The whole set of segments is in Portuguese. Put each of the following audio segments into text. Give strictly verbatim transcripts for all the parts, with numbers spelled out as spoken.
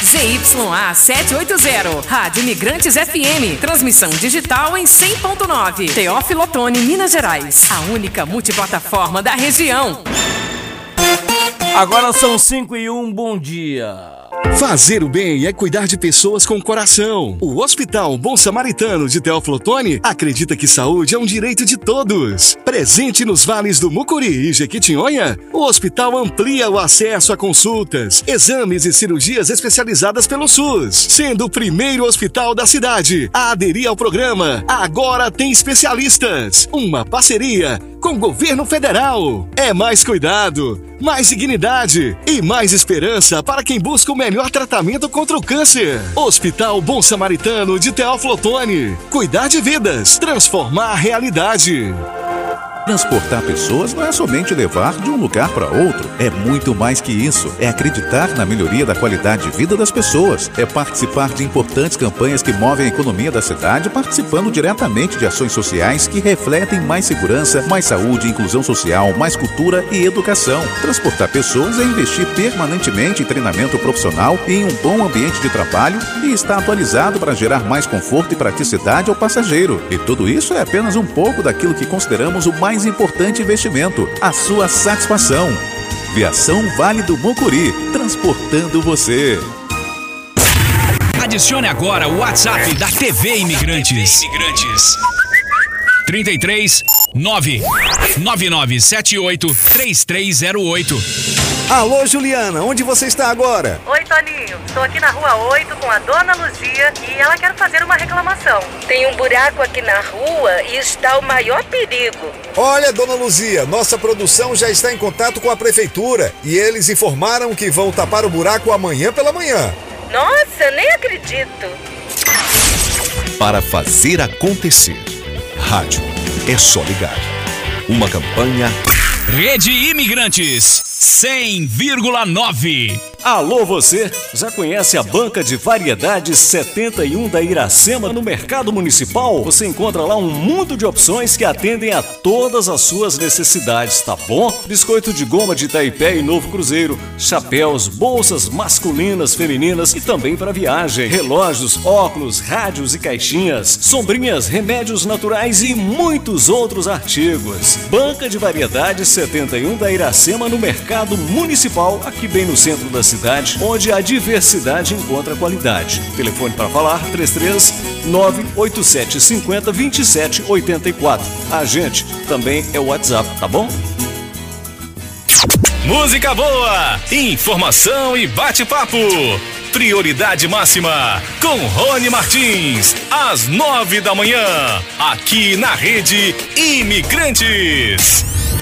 Z Y A setecentos e oitenta, Rádio Imigrantes F M, transmissão digital em cem ponto nove, Teófilo Otoni, Minas Gerais, a única multiplataforma da região. Agora são cinco e um, bom dia. Fazer o bem é cuidar de pessoas com coração. O Hospital Bom Samaritano de Teófilo Otoni acredita que saúde é um direito de todos. Presente nos vales do Mucuri e Jequitinhonha, o hospital amplia o acesso a consultas, exames e cirurgias especializadas pelo SUS, sendo o primeiro hospital da cidade a aderir ao programa Agora Tem Especialistas, uma parceria com o governo federal. É mais cuidado, mais dignidade e mais esperança para quem busca o melhor tratamento contra o câncer. Hospital Bom Samaritano de Teófilo Otoni. Cuidar de vidas, transformar a realidade. Transportar pessoas não é somente levar de um lugar para outro. É muito mais que isso. É acreditar na melhoria da qualidade de vida das pessoas. É participar de importantes campanhas que movem a economia da cidade, participando diretamente de ações sociais que refletem mais segurança, mais saúde, inclusão social, mais cultura e educação. Transportar pessoas é investir permanentemente em treinamento profissional e em um bom ambiente de trabalho e estar atualizado para gerar mais conforto e praticidade ao passageiro. E tudo isso é apenas um pouco daquilo que consideramos o mais importante investimento, a sua satisfação. Viação Vale do Mucuri, transportando você. Adicione agora o WhatsApp da T V Imigrantes. Imigrantes. trinta e três, nove nove nove sete oito, três três zero oito. Alô, Juliana, onde você está agora? Oi, Toninho. Estou aqui na rua oito com a dona Luzia e ela quer fazer uma reclamação. Tem um buraco aqui na rua e está o maior perigo. Olha, dona Luzia, nossa produção já está em contato com a prefeitura e eles informaram que vão tapar o buraco amanhã pela manhã. Nossa, nem acredito. Para fazer acontecer, rádio é só ligar. Uma campanha Rede Imigrantes cem vírgula nove. Alô, você? Já conhece a Banca de Variedades setenta e um da Iracema no Mercado Municipal? Você encontra lá um mundo de opções que atendem a todas as suas necessidades, tá bom? Biscoito de goma de Itaipé e Novo Cruzeiro, chapéus, bolsas masculinas, femininas e também para viagem, relógios, óculos, rádios e caixinhas, sombrinhas, remédios naturais e muitos outros artigos. Banca de Variedades setenta e um da Iracema no Mercado Municipal, aqui bem no centro da cidade, onde a diversidade encontra qualidade. Telefone para falar três três nove oito sete cinco zero dois sete oito quatro. A gente também é o WhatsApp, tá bom? Música boa, informação e bate-papo. Prioridade máxima com Rony Martins, às nove da manhã, aqui na Rede Imigrantes.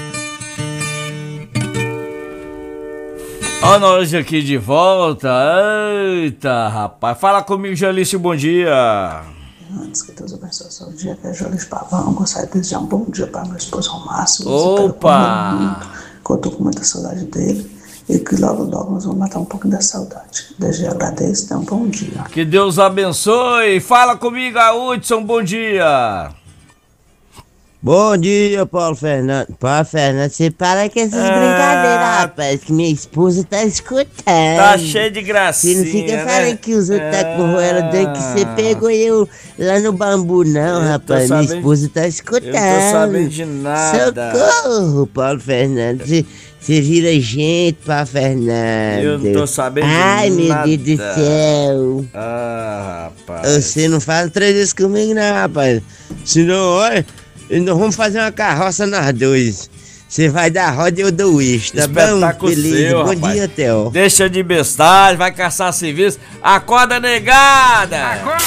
Ó, nós aqui de volta. Eita, rapaz. Fala comigo, Jalice, bom dia. Antes que Deus abençoe o seu dia, que é Jalice Pavão. Gostaria de desejar um bom dia para meu esposo Romácio. Opa! Que eu tô com muita saudade dele. E que logo, logo nós vamos matar um pouco da saudade. Desde já agradeço, tenha um bom dia. Que Deus abençoe. Fala comigo, Hudson, bom dia. Bom dia, Paulo Fernando. Paulo Fernando, você para com essas ah, brincadeiras, rapaz, que minha esposa tá escutando. Tá cheio de gracinha, você não fica né? falando que os outros ah, tá com ela doido, que você pegou eu lá no bambu, não, eu rapaz. Minha esposa tá escutando. Eu não tô sabendo de nada. Socorro, Paulo Fernando. Você, você vira gente, Paulo Fernando. Eu não tô sabendo Ai, de nada. Ai, meu Deus do céu. Ah, rapaz. Você não fala três vezes comigo, não, rapaz. Senão, olha... Nós vamos fazer uma carroça nós dois. Você vai dar roda e eu dou isso, tá bom? Beleza, seu, bom rapaz. dia, Theo. Deixa de bestagem, vai caçar serviço. Acorda, negada! Acorda,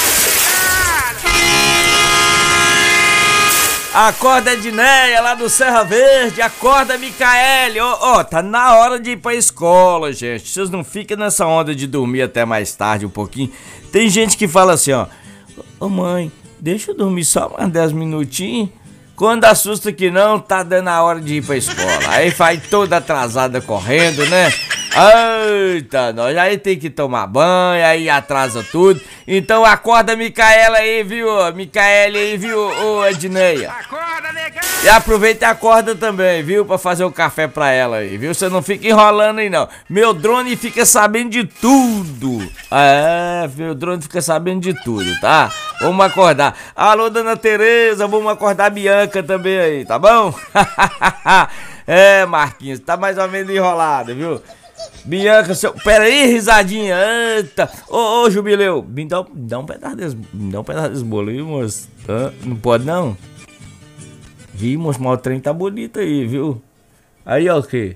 negada! Acorda, Edneia, lá do Serra Verde. Acorda, Micaele. Ó, oh, oh, tá na hora de ir pra escola, gente. Vocês não ficam nessa onda de dormir até mais tarde um pouquinho. Tem gente que fala assim, ó. Ô, oh, mãe, deixa eu dormir só mais dez minutinhos. Quando assusta que não, tá dando a hora de ir pra escola. Aí vai toda atrasada correndo, né? Eita, nós aí tem que tomar banho, aí atrasa tudo. Então acorda a Micaela aí, viu? Micaela aí, viu, ô Edneia? Acorda, negão! E aproveita e acorda também, viu? Pra fazer o café pra ela aí, viu? Você não fica enrolando aí, não. Meu drone fica sabendo de tudo. É, meu drone fica sabendo de tudo, tá? Vamos acordar. Alô, dona Tereza, vamos acordar a Bianca também aí, tá bom? É, Marquinhos, tá mais ou menos enrolado, viu? Bianca, seu... pera aí, risadinha. Eita. Ô, ô, Jubileu, me dá, me dá um pedaço desse, me dá um pedaço desse bolo aí, moço. Ah, não pode, não? Vi, moço, mas o trem tá bonito aí, viu? Aí, ó, o quê?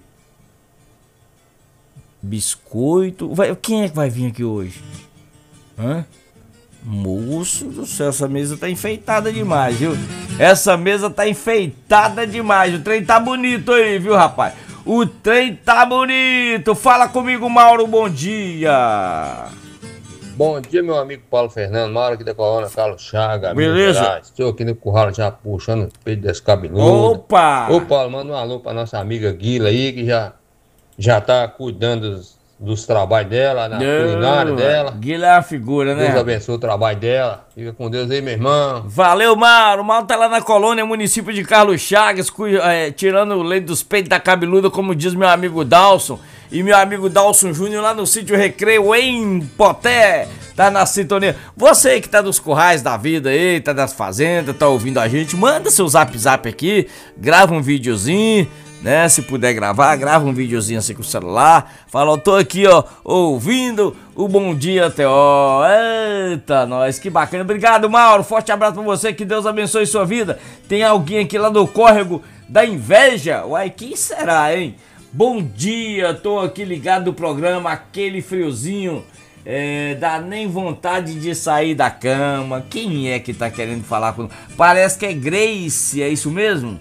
Biscoito. Vai... Quem é que vai vir aqui hoje? Hã? Moço do céu, essa mesa tá enfeitada demais, viu? Essa mesa tá enfeitada demais. O trem tá bonito aí, viu, rapaz? O trem tá bonito. Fala comigo, Mauro, bom dia. Bom dia, meu amigo Paulo Fernando, Mauro aqui da Colônia Carlos Chaga. Beleza? Estou aqui no curral já puxando o peito desse cabeludo. Opa! Ô, Paulo, manda um alô pra nossa amiga Guila aí, que já, já tá cuidando dos, dos trabalhos dela, na Não, culinária dela. Guila é uma figura, né? Deus abençoe o trabalho dela. Fica com Deus aí, meu irmão. Valeu, Mauro. O Mauro tá lá na Colônia, município de Carlos Chagas, cu... é, tirando o leite dos peitos da cabeluda, como diz meu amigo Dalson. E meu amigo Dalson Júnior lá no sítio Recreio em Poté, tá na sintonia. Você que tá dos currais da vida aí, tá das fazendas, tá ouvindo a gente, manda seu zap zap aqui, grava um videozinho, né? Se puder gravar, grava um videozinho assim com o celular. Fala, eu tô aqui, ó, ouvindo o Bom Dia T O. Eita, nós, que bacana. Obrigado, Mauro. Forte abraço pra você, que Deus abençoe sua vida. Tem alguém aqui lá no córrego da inveja? Uai, quem será, hein? Bom dia, tô aqui ligado no programa, aquele friozinho, é, dá nem vontade de sair da cama. Quem é que tá querendo falar com... Parece que é Grace, é isso mesmo?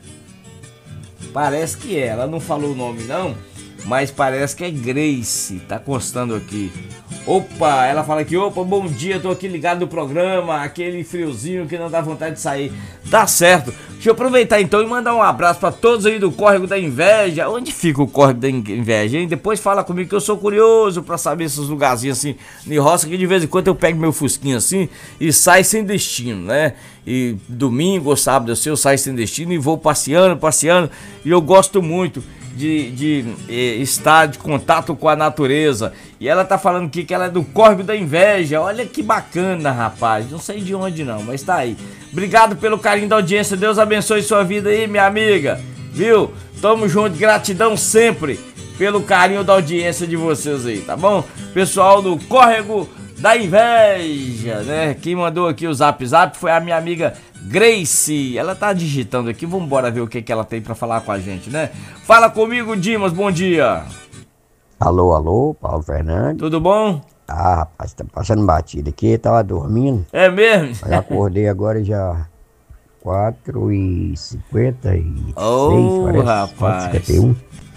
Parece que é, ela não falou o nome não, mas parece que é Grace, tá constando aqui. Opa, ela fala aqui, opa, bom dia, tô aqui ligado no programa, aquele friozinho que não dá vontade de sair. Tá certo, deixa eu aproveitar então e mandar um abraço pra todos aí do Córrego da Inveja. Onde fica o Córrego da Inveja, hein? Depois fala comigo que eu sou curioso pra saber esses lugarzinhos assim, de roça, que de vez em quando eu pego meu fusquinho assim e saio sem destino, né? E domingo ou sábado assim, eu saio sem destino e vou passeando, passeando, e eu gosto muito de, de eh, estar de contato com a natureza. E ela tá falando aqui que ela é do Córrego da Inveja. Olha que bacana, rapaz. Não sei de onde não, mas tá aí. Obrigado pelo carinho da audiência. Deus abençoe sua vida aí, minha amiga. Viu? Tamo junto. Gratidão sempre pelo carinho da audiência de vocês aí, tá bom? Pessoal do Córrego da Inveja, né? Quem mandou aqui o zap zap foi a minha amiga Grace. Ela tá digitando aqui. Vamos embora ver o que, que ela tem pra falar com a gente, né? Fala comigo, Dimas. Bom dia. Alô, alô, Paulo Fernandes. Tudo bom? Ah, rapaz, tá passando batida aqui, tava dormindo. É mesmo? Aí acordei agora já quatro e cinquenta e seis, oh, parece. Rapaz. cinquenta e um.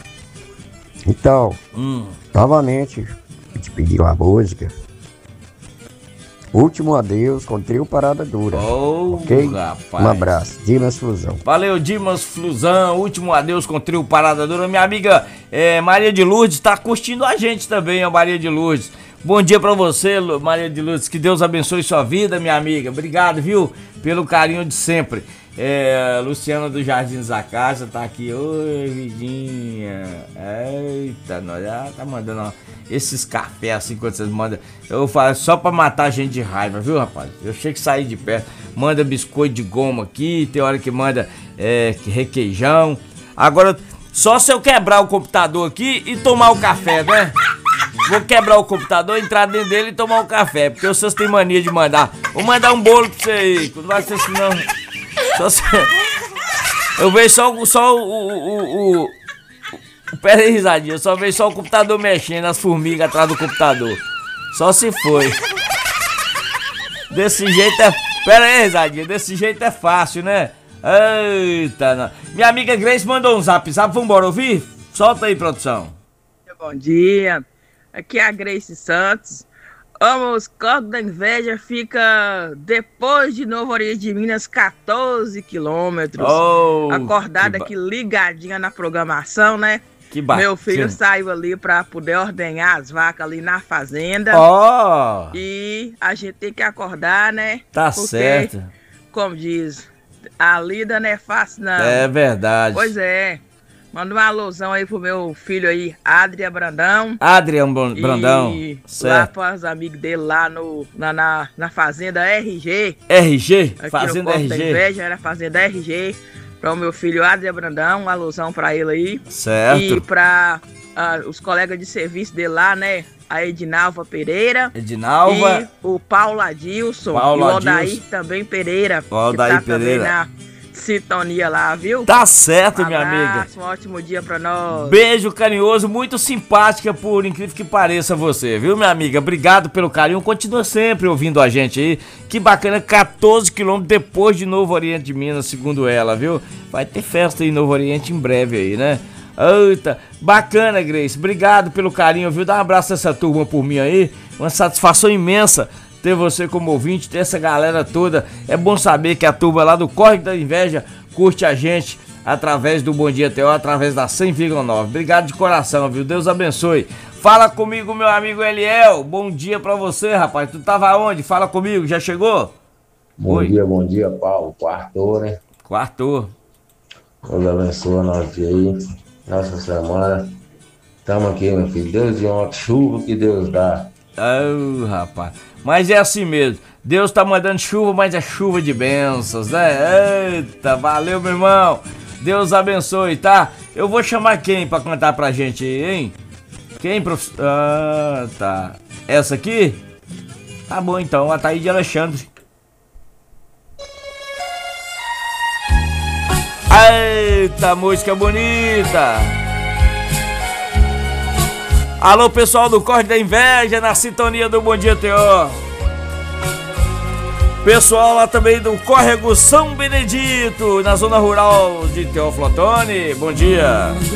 Então, hum. novamente, eu te pedi uma música. Último adeus com trio Parada Dura. Oh, ok? Rapaz. Um abraço. Dimas Flusão. Valeu, Dimas Flusão. Último adeus com trio Parada Dura. Minha amiga é, Maria de Lourdes tá curtindo a gente também, a Maria de Lourdes. Bom dia pra você, Maria de Lourdes. Que Deus abençoe sua vida, minha amiga. Obrigado, viu? Pelo carinho de sempre. É, Luciana do Jardim da Casa tá aqui. Oi, Vidinha. Eita, nós já tá mandando ó, esses cafés assim quando vocês mandam. Eu falo só pra matar a gente de raiva, viu, rapaz? Eu chego que sair de perto. Manda biscoito de goma aqui. Tem hora que manda é, requeijão. Agora, só se eu quebrar o computador aqui e tomar o café, né? Vou quebrar o computador, entrar dentro dele e tomar o café. Porque vocês têm mania de mandar. Vou mandar um bolo pra você aí. Não vai ser assim, não. Só se... Eu vejo só, só o, o, o, o... Pera aí, risadinha. Eu só vejo só o computador mexendo, as formigas atrás do computador. Só se foi. Desse jeito é... Pera aí, risadinha. Desse jeito é fácil, né? Eita, não. Minha amiga Grace mandou um zap zap. Vambora ouvir? Solta aí, produção. Bom dia. Aqui é a Grace Santos. Os Córregos da Inveja fica depois de Novo Oriente de Minas, quatorze quilômetros. Oh, acordada aqui ligadinha na programação, né? Que bacana. Meu filho saiu ali pra poder ordenhar as vacas ali na fazenda. Ó! Oh. E a gente tem que acordar, né? Tá Porque, certo. como diz, a lida não é fácil, não. É verdade. Pois é. Manda uma alusão aí pro meu filho aí, Adrian Brandão. Adrian Brandão. E certo. lá para os amigos dele lá no, na, na, na fazenda R G. R G? Aqui Fazenda no R G. Da Inveja, era fazenda R G. Para o meu filho Adrian Brandão, uma alusão para ele aí. Certo. E para uh, os colegas de serviço dele lá, né? A Edinalva Pereira. Edinalva. E o Paulo Adilson. Paulo e o Aldair Adilson. também Pereira. O Aldair que tá Pereira. Também na sintonia lá, viu? Tá certo, um minha abraço, amiga. Um ótimo dia pra nós. Beijo carinhoso, muito simpática, por incrível que pareça você, viu, minha amiga? Obrigado pelo carinho, continua sempre ouvindo a gente aí. Que bacana, quatorze quilômetros depois de Novo Oriente de Minas, segundo ela, viu? Vai ter festa aí em Novo Oriente em breve aí, né? Eita, bacana, Grace. Obrigado pelo carinho, viu? Dá um abraço a essa turma por mim aí. Uma satisfação imensa ter você como ouvinte, ter essa galera toda. É bom saber que a turma lá do Córrego da Inveja curte a gente através do Bom Dia T O, através da cem vírgula nove. Obrigado de coração, viu? Deus abençoe. Fala comigo, meu amigo Eliel. Bom dia pra você, rapaz. Tu tava onde? Fala comigo, já chegou? Bom Oi. dia, bom dia, Paulo. Quartou, né? Quartou. Deus abençoe nós aí. Nossa semana. Tamo aqui, meu filho. Deus de uma chuva que Deus dá. Oh, rapaz. Mas é assim mesmo. Deus tá mandando chuva, mas é chuva de bênçãos, né? Eita, valeu, meu irmão. Deus abençoe, tá? Eu vou chamar quem pra cantar pra gente aí, hein? Quem, professor? Ah, tá. Essa aqui? Tá bom, então. A Thaís de Alexandre. Eita, música bonita. Alô, pessoal do Córrego da Inveja, na sintonia do Bom Dia T O. Pessoal lá também do Córrego São Benedito, na zona rural de Teófilo Otoni. Bom dia.